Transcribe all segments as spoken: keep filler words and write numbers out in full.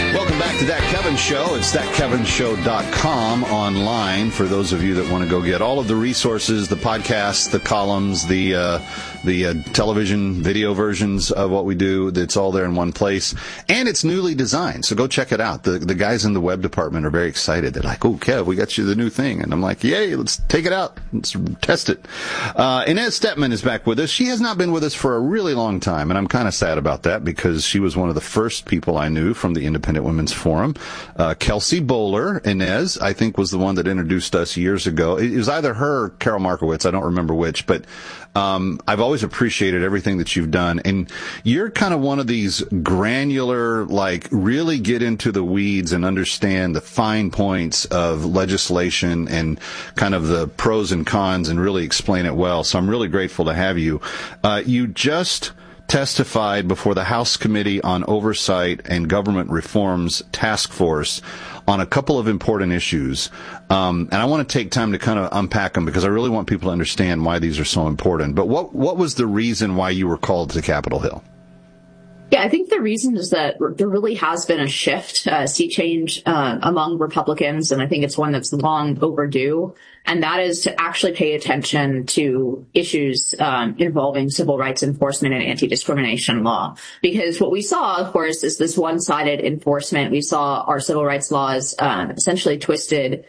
Welcome back to That Kevin Show. It's that kevin show dot com online for those of you that want to go get all of the resources, the podcasts, the columns, the uh, the uh, television video versions of what we do. It's all there in one place. And it's newly designed, so go check it out. The the guys in the web department are very excited. They're like, oh, Kev, we got you the new thing. And I'm like, yay, let's take it out. Let's test it. Uh, Inez Stepman is back with us. She has not been with us for a really long time, and I'm kind of sad about that because she was one of the first people I knew from the Independent Women's Forum. Uh, Kelsey Bowler, Inez, I think, was the one that introduced us years ago. It was either her or Carol Markowitz. I don't remember which, but um, I've always appreciated everything that you've done. And you're kind of one of these granular, like, really get into the weeds and understand the fine points of legislation and kind of the pros and cons and really explain it well. So I'm really grateful to have you. Uh, you just testified before the House Committee on Oversight and Government Reform's Task Force on a couple of important issues. Um, and I want to take time to kind of unpack them because I really want people to understand why these are so important. But what, what was the reason why you were called to Capitol Hill? Yeah, I think the reason is that there really has been a shift, a sea change uh, among Republicans, and I think it's one that's long overdue, and that is to actually pay attention to issues um, involving civil rights enforcement and anti-discrimination law. Because what we saw, of course, is this one-sided enforcement. We saw our civil rights laws uh, essentially twisted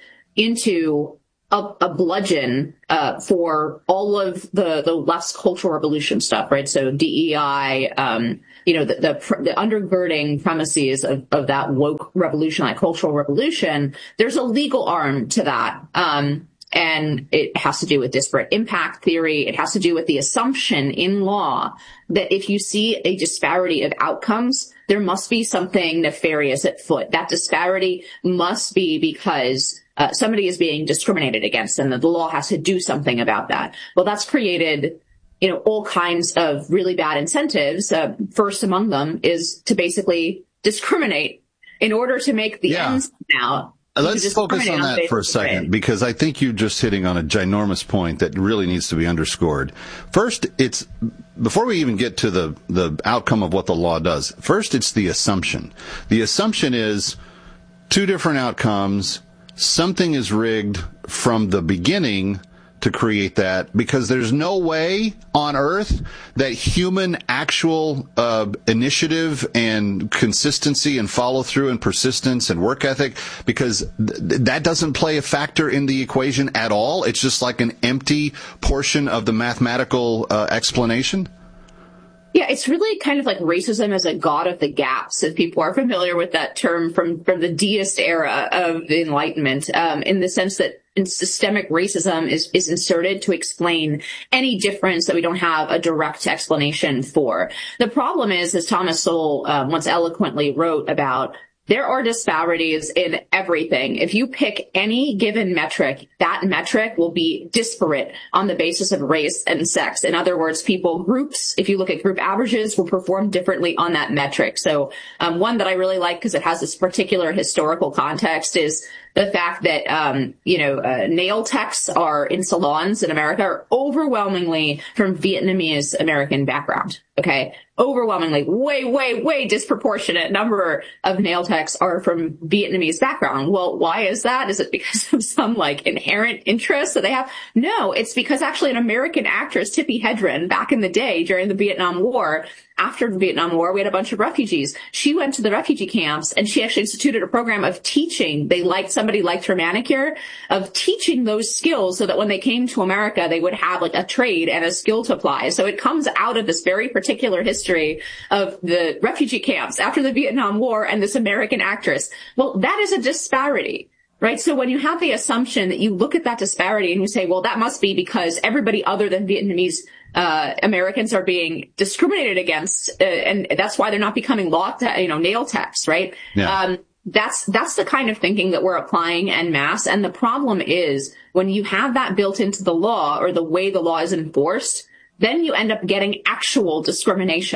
into A, a bludgeon uh, for all of the, the left's cultural revolution stuff, right? So D E I, um, you know, the, the, the undergirding premises of, of that woke revolution, like cultural revolution, there's a legal arm to that. Um, and it has to do with disparate impact theory. It has to do with the assumption in law that if you see a disparity of outcomes, there must be something nefarious at foot. That disparity must be because Uh, somebody is being discriminated against and the law has to do something about that. Well, that's created, you know, all kinds of really bad incentives. Uh, first among them is to basically discriminate in order to make the yeah. ends out. Let's focus on that for a second, because I think you're just hitting on a ginormous point that really needs to be underscored. First, it's, before we even get to the, the outcome of what the law does, first it's the assumption. The assumption is two different outcomes. Something is rigged from the beginning to create that, because there's no way on earth that human actual uh, initiative and consistency and follow through and persistence and work ethic, because th- that doesn't play a factor in the equation at all. It's just like an empty portion of the mathematical uh, explanation. Yeah, it's really kind of like racism as a god of the gaps, if people are familiar with that term from, from the deist era of the Enlightenment, um, in the sense that systemic racism is, is inserted to explain any difference that we don't have a direct explanation for. The problem is, as Thomas Sowell um, once eloquently wrote about, there are disparities in everything. If you pick any given metric, that metric will be disparate on the basis of race and sex. In other words, people, groups, if you look at group averages, will perform differently on that metric. So um, one that I really like because it has this particular historical context is the fact that, um, you know, uh, nail techs are in salons in America are overwhelmingly from Vietnamese American background. Okay. Overwhelmingly, way, way, way disproportionate number of nail techs are from Vietnamese background. Well, why is that? Is it because of some like inherent interest that they have? No, it's because actually an American actress, Tippi Hedren, back in the day during the Vietnam War, after the Vietnam War, we had a bunch of refugees. She went to the refugee camps and she actually instituted a program of teaching. They liked, somebody liked her manicure, of teaching those skills so that when they came to America, they would have like a trade and a skill to apply. So it comes out of this very particular history of the refugee camps after the Vietnam War and this American actress. Well, that is a disparity. Right. So when you have the assumption that you look at that disparity and you say, well, that must be because everybody other than Vietnamese uh Americans are being discriminated against, uh, and that's why they're not becoming law, te- you know, nail techs, right? Yeah. Um, that's that's the kind of thinking that we're applying en masse. And the problem is when you have that built into the law or the way the law is enforced, then you end up getting actual discrimination.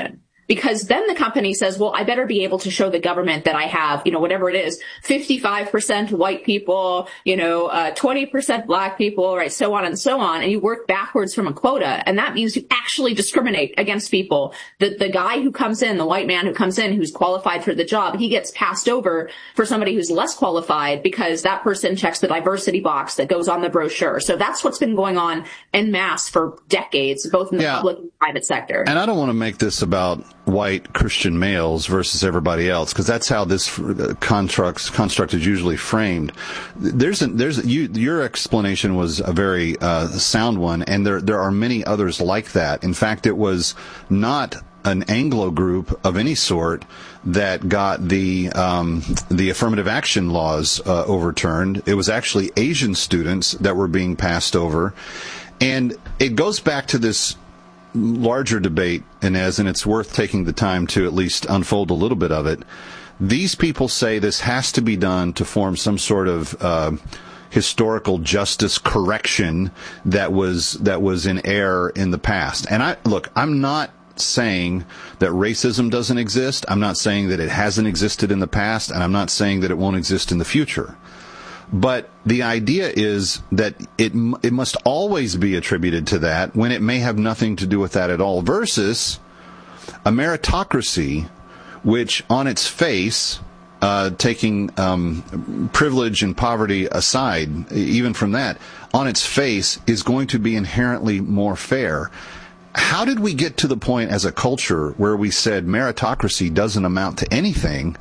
because then the company says, well, I better be able to show the government that I have, you know, whatever it is, fifty-five percent white people, you know, uh, twenty percent black people, right, so on and so on. And you work backwards from a quota. And that means you actually discriminate against people. The, the guy who comes in, the white man who comes in, who's qualified for the job, he gets passed over for somebody who's less qualified because that person checks the diversity box that goes on the brochure. So that's what's been going on en masse for decades, both in the yeah. public and private sector. And I don't want to make this about white Christian males versus everybody else, because that's how this construct construct is usually framed. There's a, there's a, you, your explanation was a very uh, sound one, and there there are many others like that. In fact, it was not an Anglo group of any sort that got the um, the affirmative action laws uh, overturned. It was actually Asian students that were being passed over, and it goes back to this larger debate, Inez, and it's worth taking the time to at least unfold a little bit of it. These people say this has to be done to form some sort of uh, historical justice correction that was that was in error in the past. And I look, I'm not saying that racism doesn't exist. I'm not saying that it hasn't existed in the past, and I'm not saying that it won't exist in the future. But the idea is that it it must always be attributed to that when it may have nothing to do with that at all, versus a meritocracy, which on its face, uh, taking um, privilege and poverty aside, even from that, on its face is going to be inherently more fair. How did we get to the point as a culture where we said meritocracy doesn't amount to anything,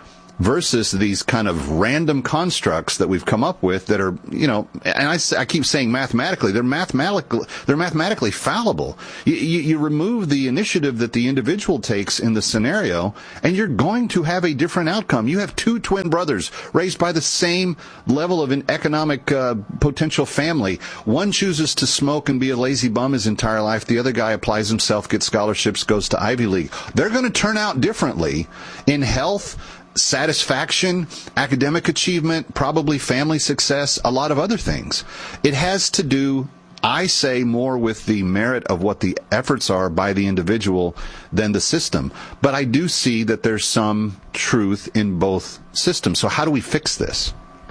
versus these kind of random constructs that we've come up with that are, you know, and I, I keep saying mathematically, they're mathematically, they're mathematically fallible. You, you, you remove the initiative that the individual takes in the scenario, and you're going to have a different outcome. You have two twin brothers raised by the same level of an economic uh, potential family. One chooses to smoke and be a lazy bum his entire life. The other guy applies himself, gets scholarships, goes to Ivy League. They're going to turn out differently in health, satisfaction, academic achievement, probably family success, a lot of other things. It has to do, I say, more with the merit of what the efforts are by the individual than the system. But I do see that there's some truth in both systems. So how do we fix this?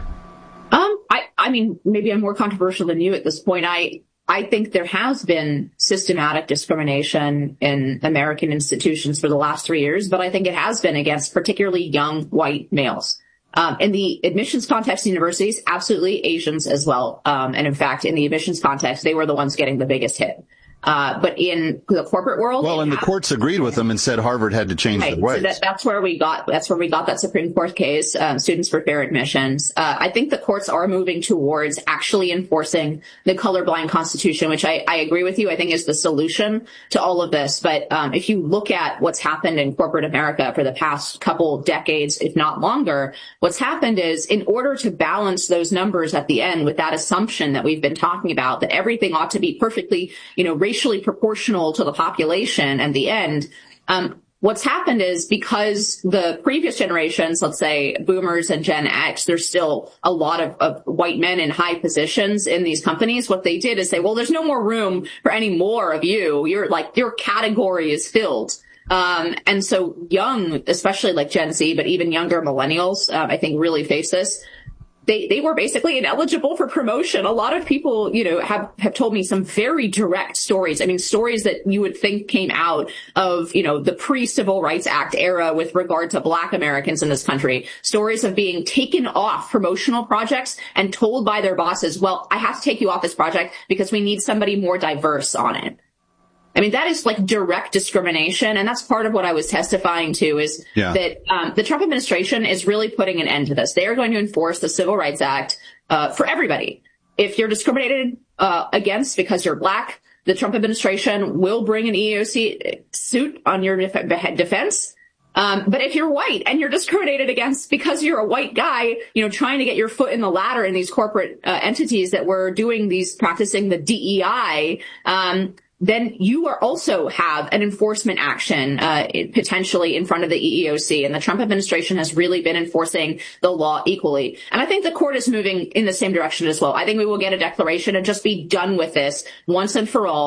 Um, I, I mean, maybe I'm more controversial than you at this point. I, I think there has been systematic discrimination in American institutions for the last three years, but I think it has been against particularly young white males. Um, in the admissions context, universities, absolutely Asians as well. Um, and in fact, in the admissions context, they were the ones getting the biggest hit. Uh, but in the corporate world, well, and the courts agreed with them and said Harvard had to change right, their ways. So that, that's where we got. That's where we got that Supreme Court case, um, Students for Fair Admissions. Uh, I think the courts are moving towards actually enforcing the colorblind Constitution, which I, I agree with you. I think is the solution to all of this. But um, if you look at what's happened in corporate America for the past couple decades, if not longer, what's happened is in order to balance those numbers at the end with that assumption that we've been talking about, that everything ought to be perfectly, you know, racially proportional to the population and the end, um, what's happened is because the previous generations, let's say boomers and Gen X, there's still a lot of, of white men in high positions in these companies. What they did is say, well, there's no more room for any more of you. You're like, your category is filled. Um, and so young, especially like Gen Z, but even younger millennials, um, I think really face this. They, they were basically ineligible for promotion. A lot of people, you know, have, have told me some very direct stories. I mean, stories that you would think came out of, you know, the pre-Civil Rights Act era with regard to Black Americans in this country. Stories of being taken off promotional projects and told by their bosses, well, I have to take you off this project because we need somebody more diverse on it. I mean, that is like direct discrimination. And that's part of what I was testifying to is yeah. that um, the Trump administration is really putting an end to this. They are going to enforce the Civil Rights Act uh, for everybody. If you're discriminated uh, against because you're Black, the Trump administration will bring an E E O C suit on your def- defense. Um, but if you're white and you're discriminated against because you're a white guy, you know, trying to get your foot in the ladder in these corporate uh, entities that were doing these, practicing the D E I, um, then you are also have an enforcement action uh, potentially in front of the E E O C. And the Trump administration has really been enforcing the law equally. And I think the court is moving in the same direction as well. I think we will get a declaration and just be done with this once and for all.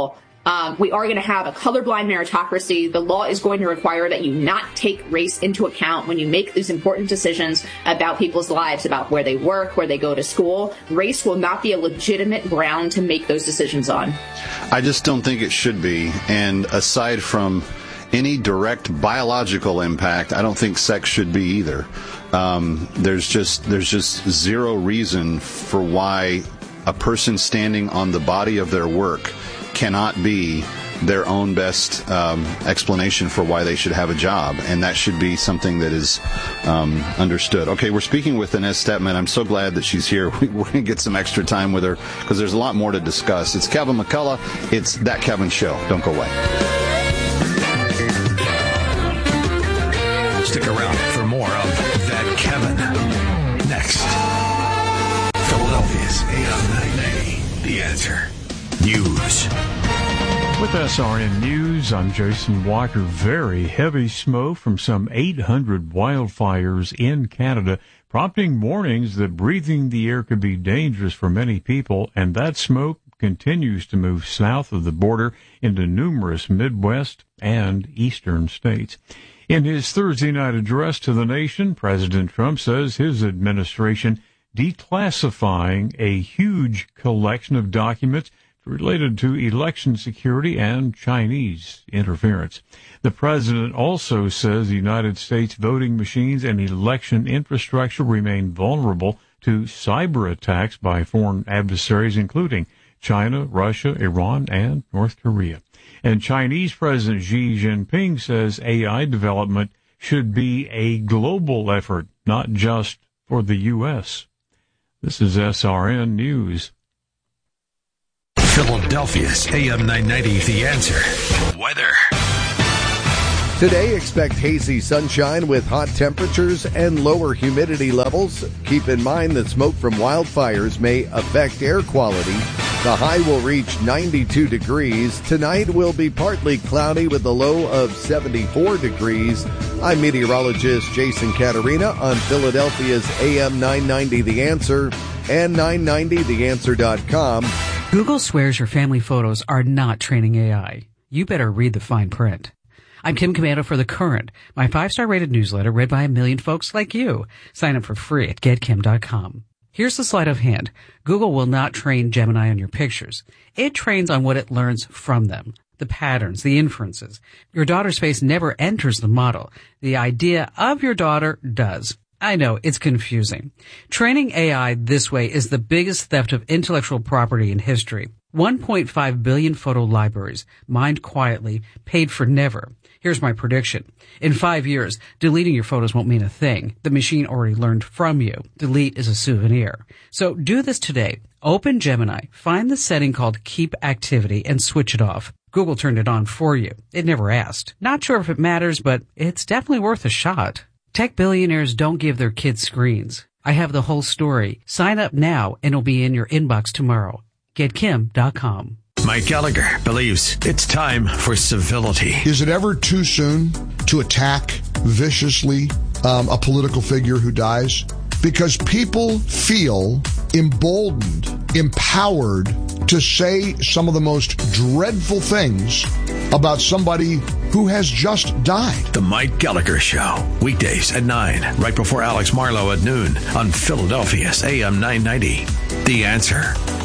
Um, we are going to have a colorblind meritocracy. The law is going to require that you not take race into account when you make these important decisions about people's lives, about where they work, where they go to school. Race will not be a legitimate ground to make those decisions on. I just don't think it should be. And aside from any direct biological impact, I don't think sex should be either. Um, there's just there's just zero reason for why a person standing on the body of their work cannot be their own best um, explanation for why they should have a job, and that should be something that is um, understood. Okay, we're speaking with Inez Stepman. I'm so glad that she's here. We're going to get some extra time with her because there's a lot more to discuss. It's Kevin McCullough. It's That Kevin Show. Don't go away. Stick around for more of That Kevin. Next. Philadelphia's A M nine ninety. The Answer. News. With S R N News, I'm Jason Walker. Very heavy smoke from some eight hundred wildfires in Canada, prompting warnings that breathing the air could be dangerous for many people, and that smoke continues to move south of the border into numerous Midwest and eastern states. In his Thursday night address to the nation, President Trump says his administration declassifying a huge collection of documents related to election security and Chinese interference. The president also says the United States voting machines and election infrastructure remain vulnerable to cyber attacks by foreign adversaries, including China, Russia, Iran, and North Korea. And Chinese President Xi Jinping says A I development should be a global effort, not just for the U S. This is S R N News. Philadelphia's A M nine ninety, The Answer. Weather. Today, expect hazy sunshine with hot temperatures and lower humidity levels. Keep in mind that smoke from wildfires may affect air quality. The high will reach ninety-two degrees. Tonight will be partly cloudy with a low of seventy-four degrees. I'm meteorologist Jason Caterina on Philadelphia's A M nine ninety The Answer and nine ninety the answer dot com. Google swears your family photos are not training A I. You better read the fine print. I'm Kim Commando for The Current, my five-star rated newsletter read by a million folks like you. Sign up for free at get kim dot com. Here's the sleight of hand. Google will not train Gemini on your pictures. It trains on what it learns from them. The patterns, the inferences. Your daughter's face never enters the model. The idea of your daughter does. I know, it's confusing. Training A I this way is the biggest theft of intellectual property in history. one point five billion photo libraries, mined quietly, paid for never. Here's my prediction. In five years, deleting your photos won't mean a thing. The machine already learned from you. Delete is a souvenir. So do this today. Open Gemini, find the setting called Keep Activity, and switch it off. Google turned it on for you. It never asked. Not sure if it matters, but it's definitely worth a shot. Tech billionaires don't give their kids screens. I have the whole story. Sign up now and it'll be in your inbox tomorrow. get kim dot com. Mike Gallagher believes it's time for civility. Is it ever too soon to attack viciously um, a political figure who dies? Because people feel emboldened, empowered to say some of the most dreadful things about somebody who has just died. The Mike Gallagher Show, weekdays at nine, right before Alex Marlowe at noon on Philadelphia's A M nine ninety. The Answer.